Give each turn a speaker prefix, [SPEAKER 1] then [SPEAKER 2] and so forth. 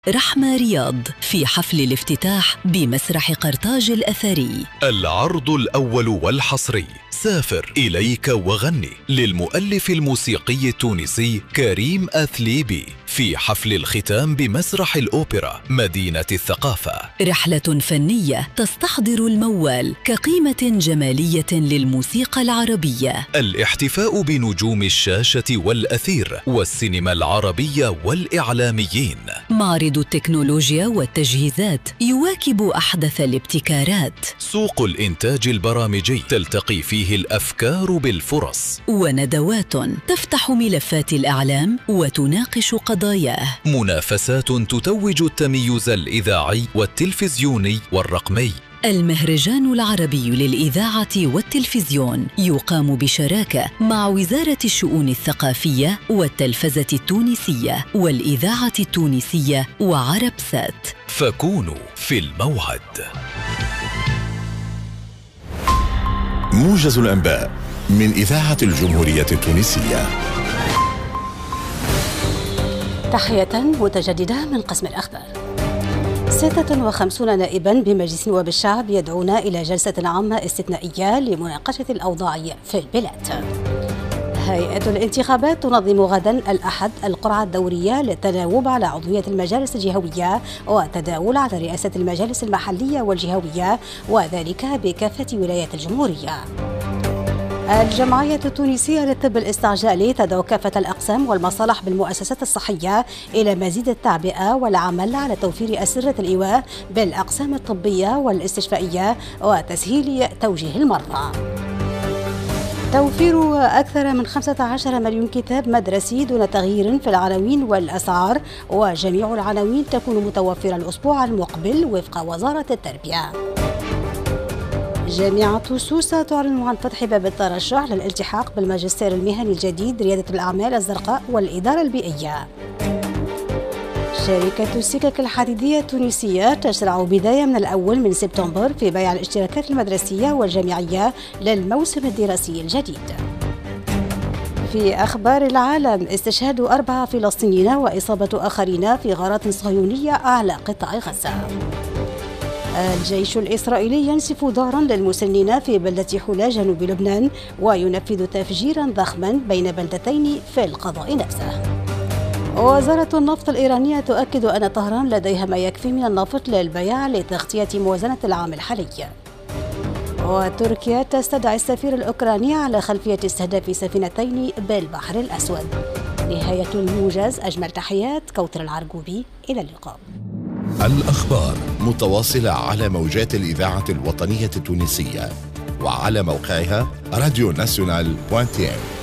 [SPEAKER 1] رحمة رياض في حفل الافتتاح بمسرح قرطاج الأثري.
[SPEAKER 2] العرض الأول والحصري سافر إليك وغني للمؤلف الموسيقي التونسي كريم أثليبي في حفل الختام بمسرح الأوبرا مدينة الثقافة.
[SPEAKER 1] رحلة فنية تستحضر الموال كقيمة جمالية للموسيقى العربية.
[SPEAKER 2] الاحتفاء بنجوم الشاشة والأثير والسينما العربية والإعلاميين.
[SPEAKER 1] معرض التكنولوجيا والتجهيزات يواكب أحدث الابتكارات.
[SPEAKER 2] سوق الإنتاج البرامجي تلتقي فيه الأفكار بالفرص.
[SPEAKER 1] وندوات تفتح ملفات الإعلام وتناقش قضاياه.
[SPEAKER 2] منافسات تتوج التميز الإذاعي والتلفزيوني والرقمي.
[SPEAKER 1] المهرجان العربي للإذاعة والتلفزيون يقام بشراكة مع وزارة الشؤون الثقافية والتلفزة التونسية والإذاعة التونسية وعربسات.
[SPEAKER 2] فكونوا في الموعد.
[SPEAKER 3] موجز الأنباء من إذاعة الجمهورية التونسية.
[SPEAKER 4] تحية متجددة من قسم الأخبار. 56 نائبا بمجلس نواب الشعب يدعون إلى جلسة عامة استثنائية لمناقشة الأوضاع في البلاد. هيئة الانتخابات تنظم غدا الأحد القرعة الدورية للتناوب على عضوية المجالس الجهوية وتداول على رئاسة المجالس المحلية والجهوية، وذلك بكافة ولايات الجمهورية. الجمعية التونسية للطب الاستعجالي تدعو كافة الأقسام والمصالح بالمؤسسات الصحية إلى مزيد التعبئة والعمل على توفير أسرة الإيواء بالأقسام الطبية والاستشفائية وتسهيل توجيه المرضى. توفير أكثر من 15 مليون كتاب مدرسي دون تغيير في العناوين والأسعار، وجميع العناوين تكون متوفرة الأسبوع المقبل وفق وزارة التربية. جامعة سوسة تعلن عن فتح باب الترشح للالتحاق بالماجستير المهني الجديد ريادة الأعمال الزرقاء والإدارة البيئية. شركة السكك الحديدية التونسية تشرع بداية من الأول من سبتمبر في بيع الاشتراكات المدرسية والجامعية للموسم الدراسي الجديد. في أخبار العالم، استشهاد 4 فلسطينيين وإصابة آخرين في غارات صهيونية على قطاع غزة. الجيش الإسرائيلي ينسف دارا للمسنين في بلدة حلا جنوب لبنان وينفذ تفجيرا ضخما بين بلدتين في القضاء نفسه. وزارة النفط الإيرانية تؤكد أن طهران لديها ما يكفي من النفط للبيع لتغطية موازنة العام الحالي. وتركيا تستدعي السفير الأوكراني على خلفية استهداف سفينتين بالبحر الأسود. نهاية الموجز، أجمل تحيات كوثر العرقوبي، إلى اللقاء.
[SPEAKER 3] الأخبار متواصلة على موجات الإذاعة الوطنية التونسية وعلى موقعها radionational.tn.